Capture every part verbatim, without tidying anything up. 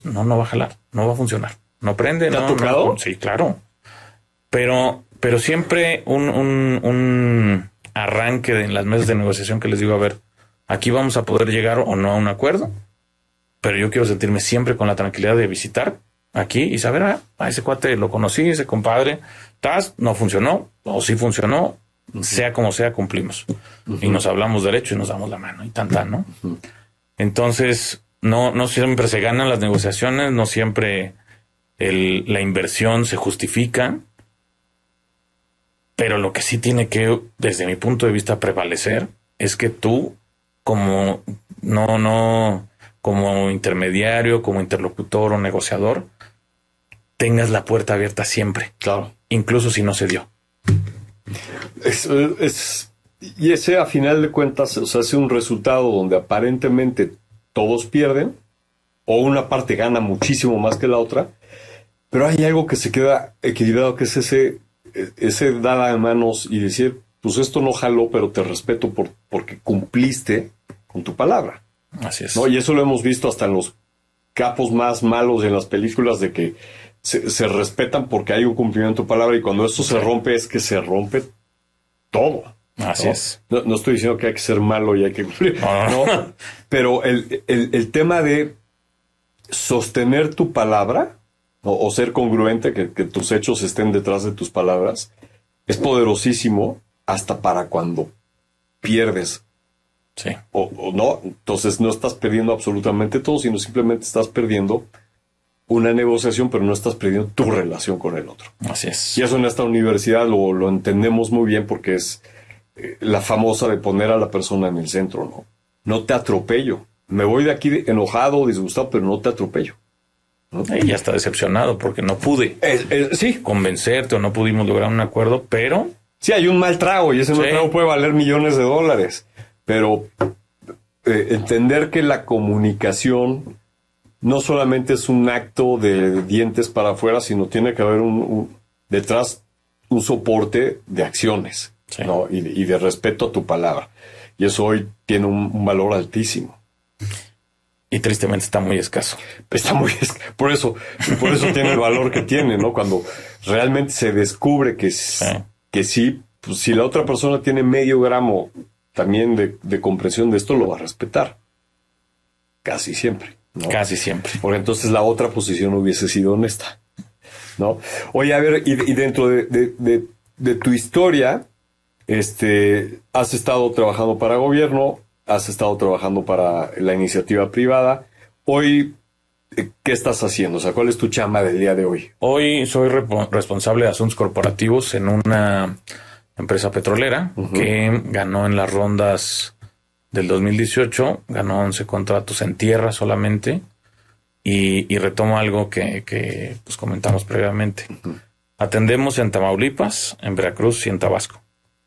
no, no va a jalar, no va a funcionar. No prende. ¿Te no, ha tocado? No, sí, claro. Pero, pero siempre un, un, un arranque de, en las mesas de negociación que les digo, a ver, aquí vamos a poder llegar o no a un acuerdo, pero yo quiero sentirme siempre con la tranquilidad de visitar aquí y saber, ah, a ese cuate lo conocí, ese compadre, tas, no funcionó, o sí funcionó, uh-huh. sea como sea, cumplimos. Uh-huh. Y nos hablamos derecho y nos damos la mano y tan, tan, ¿no? Uh-huh. Entonces, no, no siempre se ganan las negociaciones, no siempre el, la inversión se justifica, pero lo que sí tiene que, desde mi punto de vista, prevalecer es que tú, como no, no, como intermediario, como interlocutor o negociador, tengas la puerta abierta siempre. Claro. Incluso si no se dio. Es, es, y ese, a final de cuentas, o sea, es un resultado donde aparentemente todos pierden, o una parte gana muchísimo más que la otra, pero hay algo que se queda equilibrado, que es ese, ese dar de manos y decir, pues esto no jaló, pero te respeto por, porque cumpliste con tu palabra. Así es. ¿No? Y eso lo hemos visto hasta en los capos más malos en las películas, de que se, se respetan porque hay un cumplimiento de palabra, y cuando esto sí. se rompe, es que se rompe todo. Así ¿no? es. No, no estoy diciendo que hay que ser malo y hay que cumplir, no, no. no. Pero el, el, el tema de sostener tu palabra, ¿no? O ser congruente, que, que tus hechos estén detrás de tus palabras, es poderosísimo hasta para cuando pierdes. Sí. O, o no, entonces no estás perdiendo absolutamente todo, sino simplemente estás perdiendo una negociación, pero no estás perdiendo tu relación con el otro. Así es. Y eso en esta universidad lo, lo entendemos muy bien, porque es eh, la famosa de poner a la persona en el centro, ¿no? No te atropello. Me voy de aquí enojado, disgustado, pero no te atropello, ¿no? Y ya está decepcionado porque no pude eh, eh, sí. convencerte o no pudimos lograr un acuerdo, pero... Sí, hay un mal trago, y ese sí. mal trago puede valer millones de dólares. Pero eh, entender que la comunicación no solamente es un acto de dientes para afuera, sino tiene que haber un, un detrás un soporte de acciones, sí. ¿no? y, y de respeto a tu palabra. Y eso hoy tiene un, un valor altísimo. Y tristemente está muy escaso. Está muy escaso. Por eso, por eso tiene el valor que tiene, ¿no? Cuando realmente se descubre que sí, que sí, pues si la otra persona tiene medio gramo también de, de comprensión de esto, lo va a respetar. Casi siempre, ¿no? Casi siempre. Porque entonces la otra posición hubiese sido honesta, ¿no? Oye, a ver, y, y dentro de, de, de, de tu historia, este, has estado trabajando para gobierno, has estado trabajando para la iniciativa privada. Hoy, ¿qué estás haciendo? O sea, ¿cuál es tu chamba del día de hoy? Hoy soy rep- responsable de asuntos corporativos en una empresa petrolera, uh-huh. que ganó en las rondas del dos mil dieciocho, ganó once contratos en tierra solamente, y, y retomo algo que, que pues comentamos previamente. Uh-huh. Atendemos en Tamaulipas, en Veracruz y en Tabasco.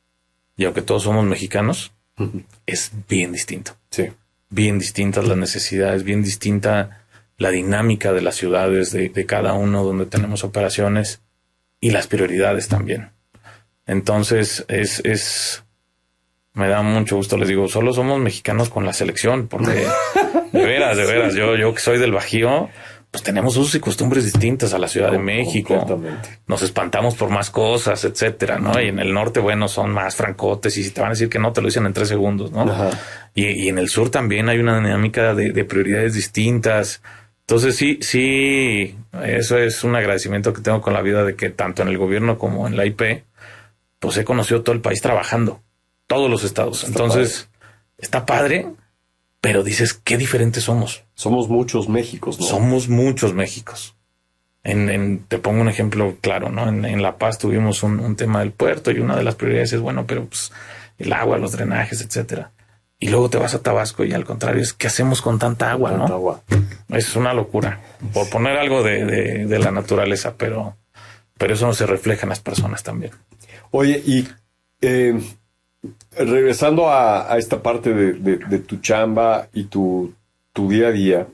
Y aunque todos somos mexicanos, uh-huh. es bien distinto. Sí. Bien distintas las necesidades, bien distinta la dinámica de las ciudades de, de cada uno donde tenemos operaciones, y las prioridades también. Entonces, es, es, me da mucho gusto, les digo, solo somos mexicanos con la selección, porque de veras, de veras, yo, yo que soy del Bajío, pues tenemos usos y costumbres distintas a la Ciudad de México. Nos espantamos por más cosas, etcétera, ¿no? Y en el norte, bueno, son más francotes, y si te van a decir que no, te lo dicen en tres segundos, ¿no? Ajá. Y, y en el sur también hay una dinámica de, de prioridades distintas. Entonces, sí, sí, eso es un agradecimiento que tengo con la vida, de que tanto en el gobierno como en la I P, pues he conocido todo el país trabajando, todos los estados. Está Entonces, padre. Está padre, pero dices, qué diferentes somos. Somos muchos Méxicos, ¿no? Somos muchos Méxicos. En, en, te pongo un ejemplo claro, ¿no? En, en La Paz tuvimos un, un tema del puerto, y una de las prioridades es, bueno, pero pues el agua, los drenajes, etcétera. Y luego te vas a Tabasco y al contrario es, ¿qué hacemos con tanta agua, tanta no? Agua. Es una locura, por poner algo de, de, de la naturaleza, pero, pero eso no se refleja en las personas también. Oye, y eh, regresando a, a esta parte de, de, de tu chamba y tu, tu día a día,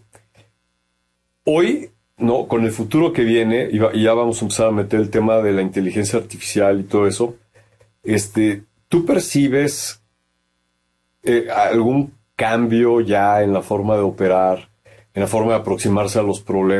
hoy, ¿no? Con el futuro que viene, y, va, y ya vamos a empezar a meter el tema de la inteligencia artificial y todo eso, este, ¿tú percibes eh, algún cambio ya en la forma de operar en la forma de aproximarse a los problemas